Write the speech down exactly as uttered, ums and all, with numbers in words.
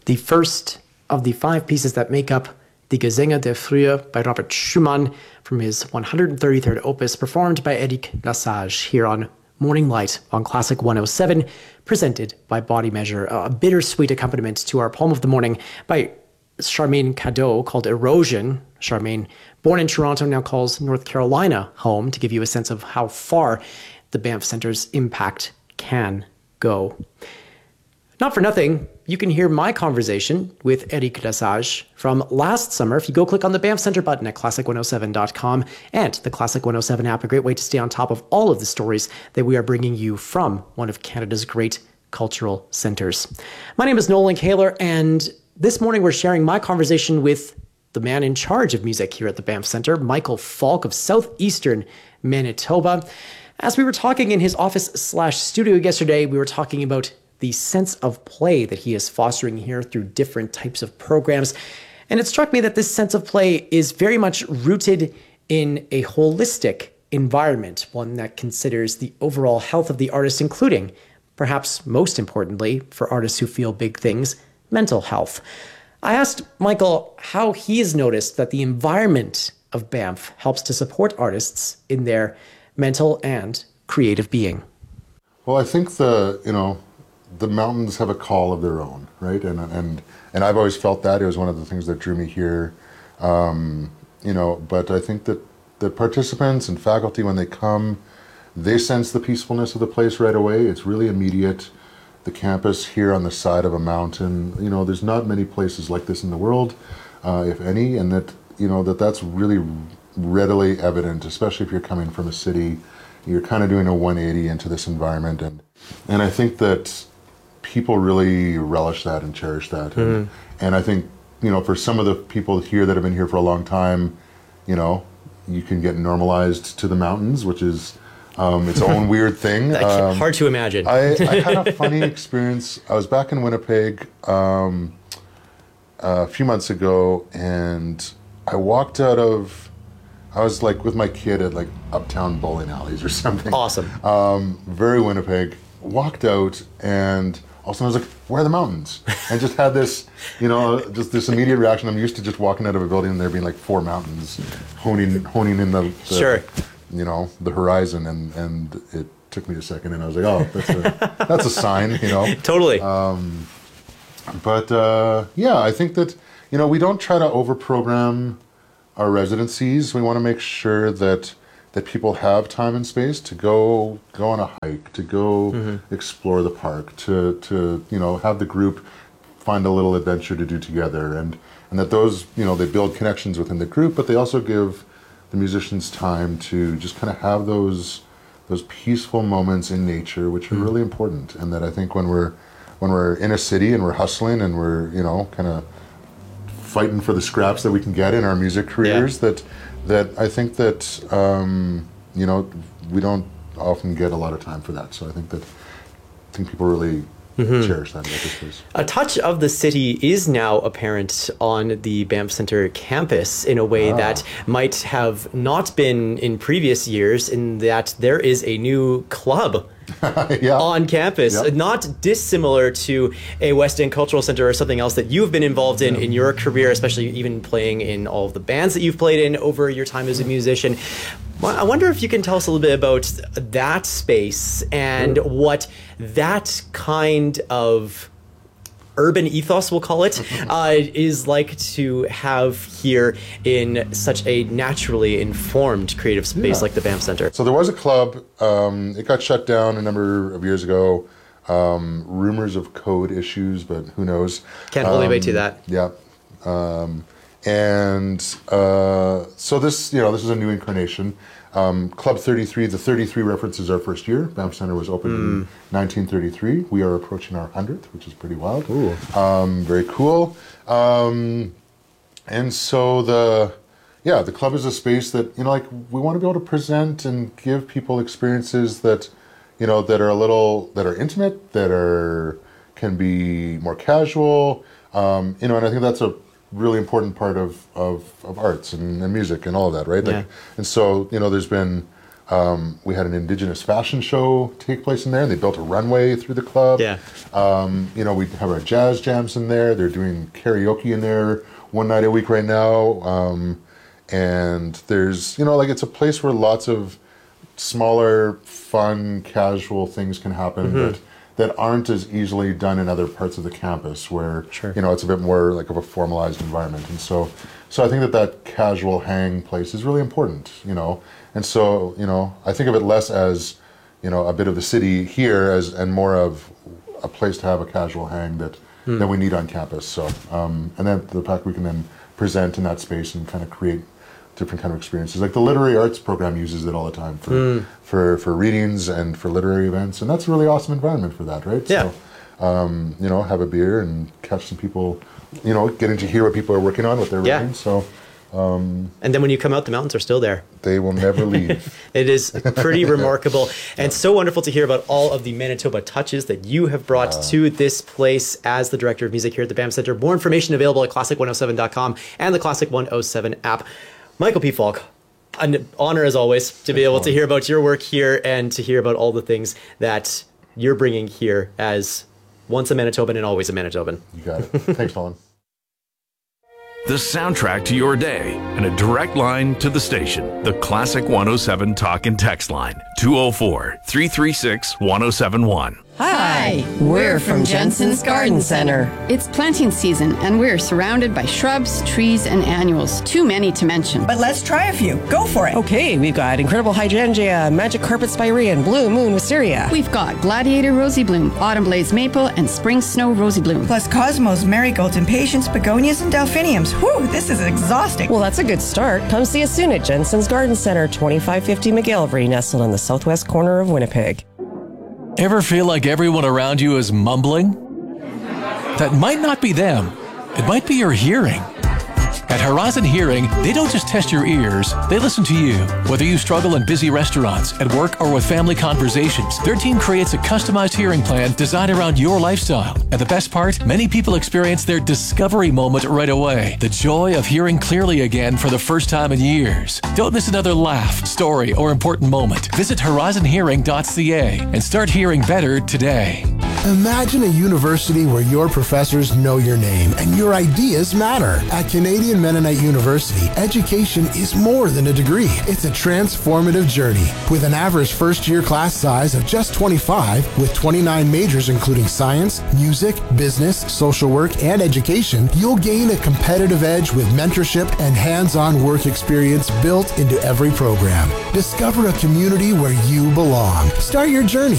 the first of the five pieces that make up the Gesänge der Frühe by Robert Schumann from his one hundred thirty-third opus, performed by Eric Lesage here on Morning Light on Classic one oh seven, presented by Body Measure, a bittersweet accompaniment to our poem of the morning by Charmaine Cadeau called Erosion. Charmaine, born in Toronto, now calls North Carolina home, to give you a sense of how far the Banff Centre's impact can go. Not for nothing, you can hear my conversation with Eric Lesage from last summer if you go click on the Banff Centre button at classic one oh seven dot com and the Classic one oh seven app, a great way to stay on top of all of the stories that we are bringing you from one of Canada's great cultural centres. My name is Nolan Kaler, and this morning we're sharing my conversation with the man in charge of music here at the Banff Centre, Michael Falk of southeastern Manitoba. As we were talking in his office slash studio yesterday, we were talking about the sense of play that he is fostering here through different types of programs. And it struck me that this sense of play is very much rooted in a holistic environment, one that considers the overall health of the artist, including, perhaps most importantly, for artists who feel big things, mental health. I asked Michael how he has noticed that the environment of Banff helps to support artists in their mental and creative being. Well, I think the, you know, the mountains have a call of their own, right? And and and I've always felt that. It was one of the things that drew me here, um, you know, but I think that the participants and faculty, when they come, they sense the peacefulness of the place right away. It's really immediate. The campus here on the side of a mountain, you know, there's not many places like this in the world, uh, if any, and that, you know, that that's really readily evident, especially if you're coming from a city. You're kind of doing a one eighty into this environment, and and I think that people really relish that and cherish that. Mm-hmm. And, and I think, you know, for some of the people here that have been here for a long time, you know, you can get normalized to the mountains, which is um, its own weird thing. Um, hard to imagine. I, I had a funny experience. I was back in Winnipeg um, a few months ago, and I walked out of, I was like with my kid at like Uptown bowling alleys or something. Awesome. Um, very Winnipeg. Walked out, and all of a sudden I was like, where are the mountains? And just had this, you know, just this immediate reaction. I'm used to just walking out of a building and there being like four mountains honing honing in the, the sure. you know, the horizon, and, and it took me a second, and I was like, oh, that's a, that's a sign, you know. Totally. Um, but uh, yeah, I think that, you know, we don't try to over-program our residencies. We want to make sure that that people have time and space to go go on a hike, to go mm-hmm. explore the park, to to you know have the group find a little adventure to do together, and and that those, you know, they build connections within the group, but they also give the musicians time to just kind of have those those peaceful moments in nature, which are mm-hmm. really important. And that I think when we're when we're in a city and we're hustling and we're, you know, kind of fighting for the scraps that we can get in our music careers, yeah. that that I think that, um, you know, we don't often get a lot of time for that. So I think that, I think people really mm-hmm. cherish that about this place. A touch of the city is now apparent on the Banff Centre campus in a way ah. that might have not been in previous years, in that there is a new club yeah. on campus, yep. not dissimilar to a West End Cultural Centre or something else that you've been involved in yeah. in your career, especially even playing in all of the bands that you've played in over your time as a musician. I wonder if you can tell us a little bit about that space and sure. what that kind of urban ethos, we'll call it, uh, is like to have here in such a naturally informed creative space yeah. like the Banff Centre. So there was a club. Um, it got shut down a number of years ago. Um, rumors of code issues, but who knows? Can't hold um, anybody to that. Yeah. Um, and uh, so this, you know, this is a new incarnation. Um, Club thirty-three, the thirty-three references our first year. Banff Centre was opened mm. in nineteen thirty-three. We are approaching our hundredth, which is pretty wild. Ooh. Um, very cool. Um, and so the, yeah, the club is a space that, you know, like we want to be able to present and give people experiences that, you know, that are a little, that are intimate, that are, can be more casual. Um, you know, and I think that's a really important part of, of, of arts and, and music and all of that, right? Like, yeah. And so, you know, there's been Um, we had an Indigenous fashion show take place in there. They built a runway through the club. Yeah. Um, you know, we have our jazz jams in there. They're doing karaoke in there one night a week right now. Um, and there's, you know, like it's a place where lots of smaller, fun, casual things can happen mm-hmm. that that aren't as easily done in other parts of the campus where, sure. you know, it's a bit more like of a formalized environment. And so, so I think that that casual hang place is really important, you know. And so, you know, I think of it less as, you know, a bit of the city here as and more of a place to have a casual hang that, mm. that we need on campus. So, um, and then the fact we can then present in that space and kind of create different kind of experiences. Like the literary arts program uses it all the time for mm. for, for readings and for literary events, and that's a really awesome environment for that, right? Yeah. So, um, you know, have a beer and catch some people, you know, getting to hear what people are working on, what they're yeah. reading. So. Um, and then when you come out, the mountains are still there. They will never leave. It is pretty remarkable and so wonderful to hear about all of the Manitoba touches that you have brought uh, to this place as the Director of Music here at the BAM Center. More information available at classic one oh seven dot com and the Classic one oh seven app. Michael P. Falk, an honor as always to be able to hear about your work here and to hear about all the things that you're bringing here as once a Manitoban and always a Manitoban. You got it. Thanks, Colin. The soundtrack to your day and a direct line to the station. The Classic one oh seven Talk and Text line, two oh four, three three six, one oh seven one. Hi, we're from Jensen's Garden Center. It's planting season, and we're surrounded by shrubs, trees, and annuals, too many to mention. But let's try a few. Go for it. Okay, we've got Incredible Hydrangea, Magic Carpet Spirea, Blue Moon Wisteria. We've got Gladiator Rosy Bloom, Autumn Blaze Maple, and Spring Snow Rosy Bloom. Plus Cosmos, Marigolds, Impatiens, Begonias, and Delphiniums. Whew, this is exhausting. Well, that's a good start. Come see us soon at Jensen's Garden Center, twenty-five fifty McGillivray, nestled in the southwest corner of Winnipeg. Ever feel like everyone around you is mumbling? That might not be them. It might be your hearing. At Horizon Hearing, they don't just test your ears, they listen to you. Whether you struggle in busy restaurants, at work, or with family conversations, their team creates a customized hearing plan designed around your lifestyle. And the best part, many people experience their discovery moment right away. The joy of hearing clearly again for the first time in years. Don't miss another laugh, story, or important moment. Visit horizon hearing dot c a and start hearing better today. Imagine a university where your professors know your name and your ideas matter. At Canadian Mennonite University, education is more than a degree. It's a transformative journey. With an average first-year class size of just twenty-five, with twenty-nine majors including science, music, business, social work, and education, you'll gain a competitive edge with mentorship and hands-on work experience built into every program. Discover a community where you belong. Start your journey